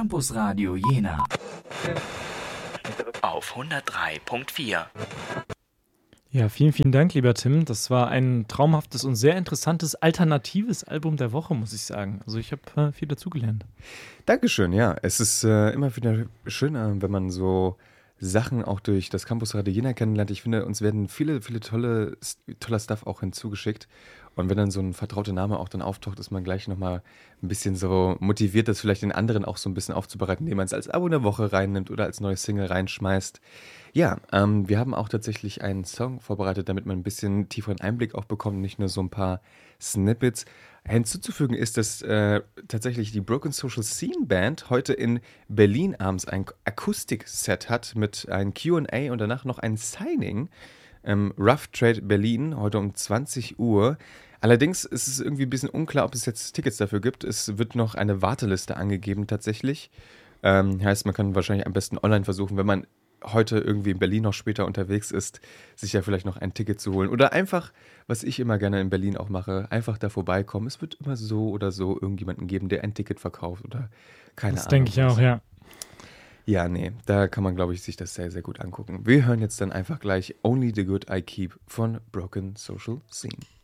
Campus Radio Jena auf 103.4. Ja, vielen, vielen Dank, lieber Tim. Das war ein traumhaftes und sehr interessantes alternatives Album der Woche, muss ich sagen. Also ich habe viel dazugelernt. Dankeschön, ja. Es ist immer wieder schön, wenn man so Sachen auch durch das Campus Radio Jena kennenlernt. Ich finde, uns werden viele toller Stuff auch hinzugeschickt. Und wenn dann so ein vertrauter Name auch dann auftaucht, ist man gleich nochmal ein bisschen so motiviert, das vielleicht den anderen auch so ein bisschen aufzubereiten, indem man es als Abo der Woche reinnimmt oder als neue Single reinschmeißt. Ja, wir haben auch tatsächlich einen Song vorbereitet, damit man ein bisschen tieferen Einblick auch bekommt, nicht nur so ein paar Snippets. Hinzuzufügen ist, dass tatsächlich die Broken Social Scene Band heute in Berlin abends ein Akustik-Set hat mit einem Q&A und danach noch ein Signing. Rough Trade Berlin, heute um 20 Uhr. Allerdings ist es irgendwie ein bisschen unklar, ob es jetzt Tickets dafür gibt. Es wird noch eine Warteliste angegeben tatsächlich. Heißt, man kann wahrscheinlich am besten online versuchen, wenn man heute irgendwie in Berlin noch später unterwegs ist, sich ja vielleicht noch ein Ticket zu holen. Oder einfach, was ich immer gerne in Berlin auch mache, einfach da vorbeikommen. Es wird immer so oder so irgendjemanden geben, der ein Ticket verkauft oder keine Ahnung. Das denke ich auch, ja. Ja, nee, da kann man, glaube ich, sich das sehr, sehr gut angucken. Wir hören jetzt dann einfach gleich Only the Good I Keep von Broken Social Scene.